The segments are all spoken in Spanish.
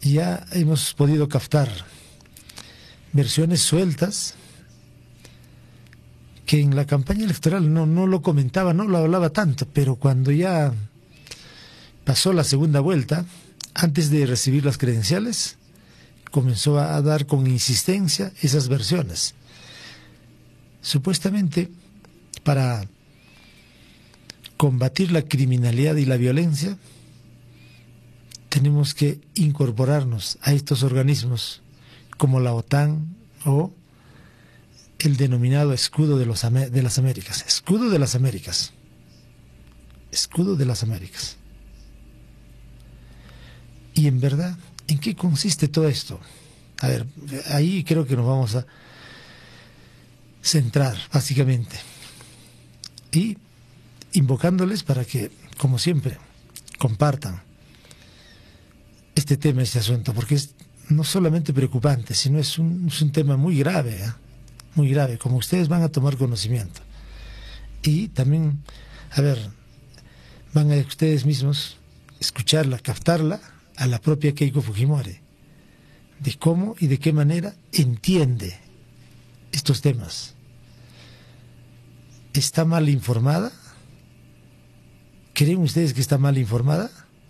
ya hemos podido captar versiones sueltas que en la campaña electoral no lo comentaba, no lo hablaba tanto, pero cuando ya pasó la segunda vuelta, antes de recibir las credenciales, comenzó a dar con insistencia esas versiones. Supuestamente, para combatir la criminalidad y la violencia, tenemos que incorporarnos a estos organismos como la OTAN o el denominado escudo de las Américas. Escudo de las Américas. Escudo de las Américas. Y en verdad, ¿en qué consiste todo esto? A ver, ahí creo que nos vamos a centrar, básicamente. Y invocándoles para que, como siempre, compartan este tema, este asunto, porque es no solamente preocupante, sino es un tema muy grave, ¿eh? Muy grave, como ustedes van a tomar conocimiento. Y también, a ver, van a ustedes mismos escucharla, captarla a la propia Keiko Fujimori, de cómo y de qué manera entiende estos temas. ¿Está mal informada? ¿Creen ustedes que está mal informada?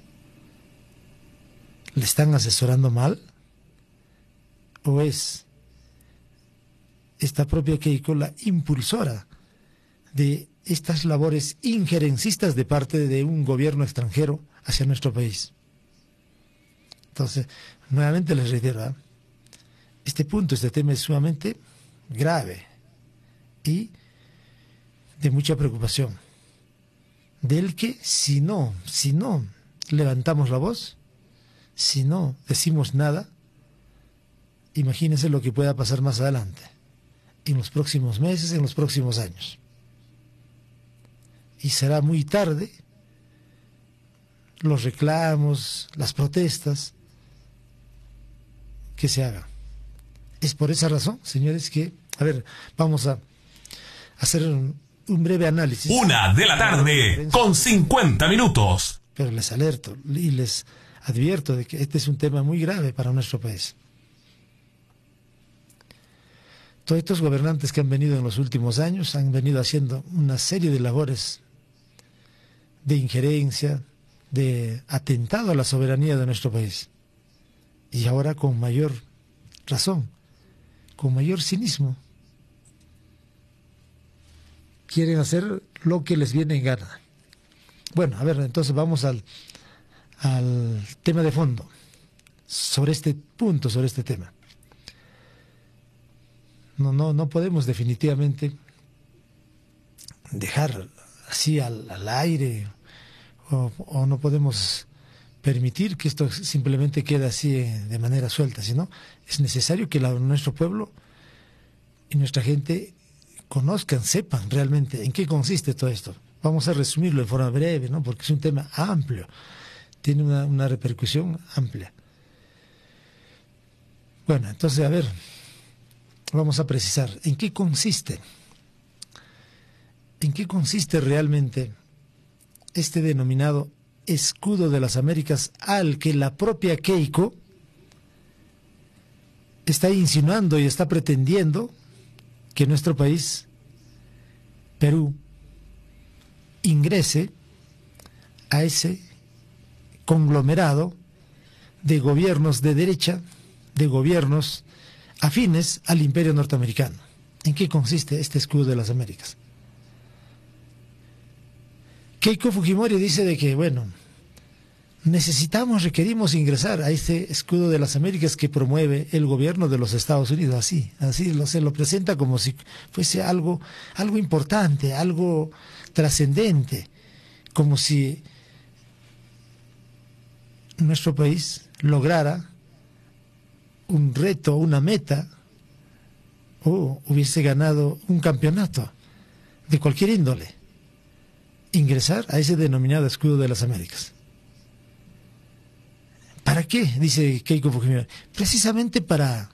¿Le están asesorando mal? ¿O es esta propia Keiko la impulsora de estas labores injerencistas de parte de un gobierno extranjero hacia nuestro país? Entonces, nuevamente les reitero, ¿eh? Este punto, este tema es sumamente grave y de mucha preocupación, del que si no levantamos la voz, si no decimos nada, imagínense lo que pueda pasar más adelante, en los próximos meses, en los próximos años. Y será muy tarde los reclamos, las protestas que se hagan. Es por esa razón, señores, que, a ver, vamos a hacer un breve análisis. 1:00 con 50 minutos. Pero les alerto y les advierto de que este es un tema muy grave para nuestro país. Todos estos gobernantes que han venido en los últimos años han venido haciendo una serie de labores de injerencia, de atentado a la soberanía de nuestro país. Y ahora con mayor razón, con mayor cinismo, quieren hacer lo que les viene en gana. Bueno, a ver, entonces vamos al tema de fondo, sobre este punto, sobre este tema. No podemos definitivamente dejar así al aire, o no podemos permitir que esto simplemente quede así de manera suelta, sino es necesario que nuestro pueblo y nuestra gente conozcan, sepan realmente en qué consiste todo esto. Vamos a resumirlo de forma breve, ¿no? Porque es un tema amplio, tiene una repercusión amplia. Bueno, entonces, a ver, vamos a precisar en qué consiste realmente este denominado escudo de las Américas, al que la propia Keiko está insinuando y está pretendiendo que nuestro país, Perú, ingrese a ese conglomerado de gobiernos de derecha, de gobiernos afines al imperio norteamericano. ¿En qué consiste este escudo de las Américas? Keiko Fujimori dice de que, bueno, requerimos ingresar a este escudo de las Américas que promueve el gobierno de los Estados Unidos, así se lo presenta como si fuese algo importante, algo trascendente, como si nuestro país lograra un reto, una meta, o hubiese ganado un campeonato de cualquier índole, ingresar a ese denominado escudo de las Américas. ¿Para qué? Dice Keiko Fujimori. Precisamente para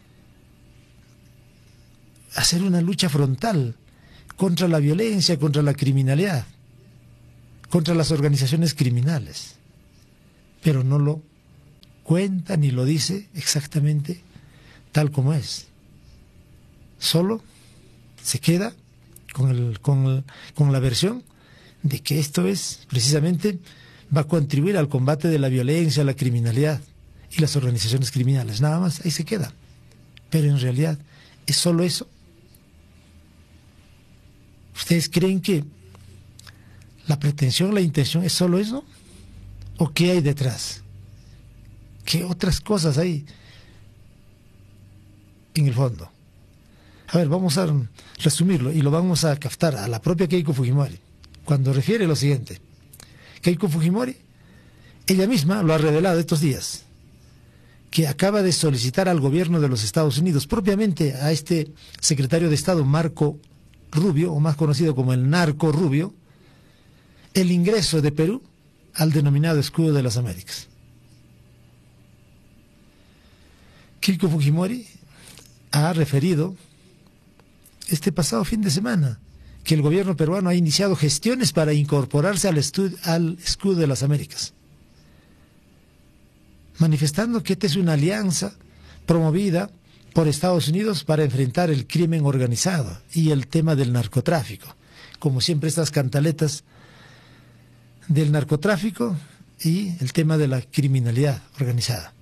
hacer una lucha frontal contra la violencia, contra la criminalidad, contra las organizaciones criminales. Pero no lo cuenta ni lo dice exactamente tal como es. Solo se queda con la versión de que esto es precisamente va a contribuir al combate de la violencia, la criminalidad y las organizaciones criminales. Nada más, ahí se queda. Pero en realidad, ¿es solo eso? ¿Ustedes creen que la pretensión, la intención es solo eso? ¿O qué hay detrás? ¿Qué otras cosas hay en el fondo? A ver, vamos a resumirlo y lo vamos a captar a la propia Keiko Fujimori, cuando refiere lo siguiente. Keiko Fujimori, ella misma lo ha revelado estos días, que acaba de solicitar al gobierno de los Estados Unidos, propiamente a este secretario de Estado, Marco Rubio, o más conocido como el Narco Rubio, el ingreso de Perú al denominado Escudo de las Américas. Keiko Fujimori ha referido este pasado fin de semana que el gobierno peruano ha iniciado gestiones para incorporarse al Escudo de las Américas, manifestando que esta es una alianza promovida por Estados Unidos para enfrentar el crimen organizado y el tema del narcotráfico. Como siempre, estas cantaletas del narcotráfico y el tema de la criminalidad organizada.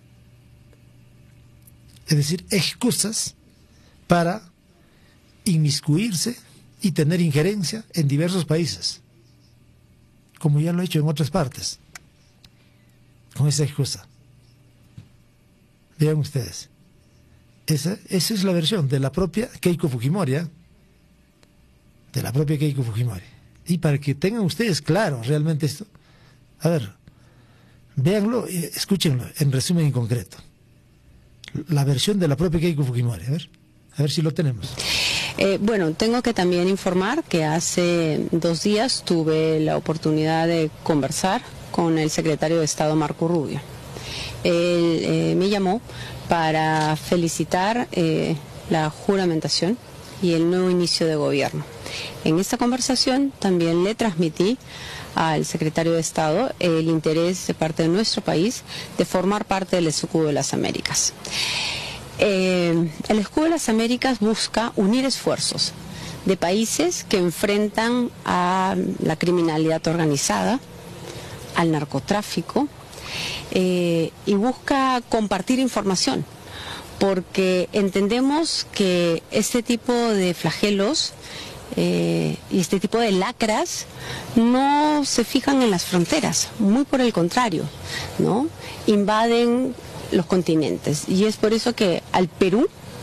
Es decir, excusas para inmiscuirse y tener injerencia en diversos países, como ya lo he hecho en otras partes, con esa excusa. Vean ustedes, esa es la versión de la propia Keiko Fujimori, de la propia Keiko Fujimori. Y para que tengan ustedes claro realmente esto, a ver, véanlo, escúchenlo en resumen en concreto. La versión de la propia Keiko Fujimori, a ver si lo tenemos. Bueno, tengo que también informar que hace 2 días tuve la oportunidad de conversar con el secretario de Estado Marco Rubio. Él me llamó para felicitar la juramentación y el nuevo inicio de gobierno. En esta conversación también le transmití al secretario de Estado el interés de parte de nuestro país de formar parte del Escudo de las Américas. El Escudo de las Américas busca unir esfuerzos de países que enfrentan a la criminalidad organizada, al narcotráfico, y busca compartir información, porque entendemos que este tipo de flagelos y este tipo de lacras no se fijan en las fronteras, muy por el contrario, ¿no? Invaden los continentes, y es por eso que al Perú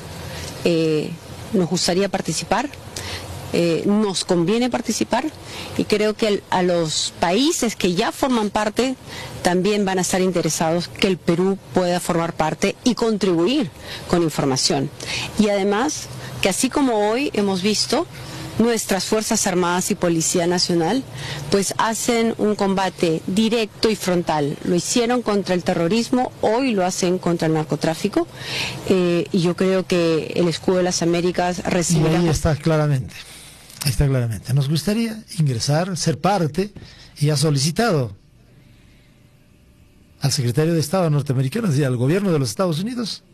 nos gustaría participar, nos conviene participar, y creo que a los países que ya forman parte también van a estar interesados que el Perú pueda formar parte y contribuir con información. Y además que así como hoy hemos visto nuestras Fuerzas Armadas y Policía Nacional, pues hacen un combate directo y frontal. Lo hicieron contra el terrorismo, hoy lo hacen contra el narcotráfico, y yo creo que el Escudo de las Américas recibirá... Y ahí está claramente, Nos gustaría ingresar, ser parte, y ha solicitado al secretario de Estado norteamericano, es decir, al gobierno de los Estados Unidos,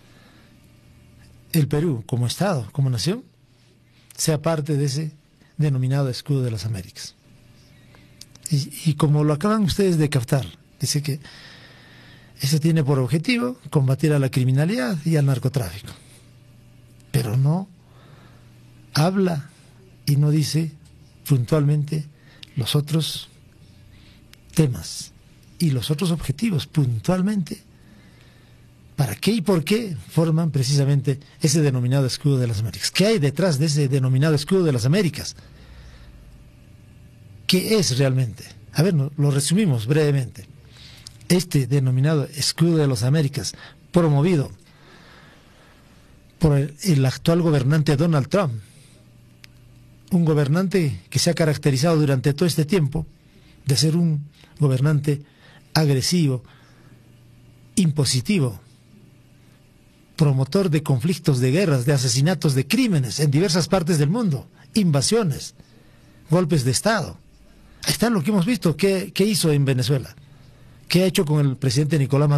el Perú como Estado, como nación, sea parte de ese denominado Escudo de las Américas. Y como lo acaban ustedes de captar, dice que eso tiene por objetivo combatir a la criminalidad y al narcotráfico. Pero no habla y no dice puntualmente los otros temas y los otros objetivos puntualmente. ¿Para qué y por qué forman precisamente ese denominado Escudo de las Américas? ¿Qué hay detrás de ese denominado Escudo de las Américas? ¿Qué es realmente? A ver, lo resumimos brevemente. Este denominado Escudo de las Américas, promovido por el actual gobernante Donald Trump, un gobernante que se ha caracterizado durante todo este tiempo de ser un gobernante agresivo, impositivo, promotor de conflictos, de guerras, de asesinatos, de crímenes en diversas partes del mundo, invasiones, golpes de Estado. Ahí está lo que hemos visto, qué hizo en Venezuela, qué ha hecho con el presidente Nicolás Maduro.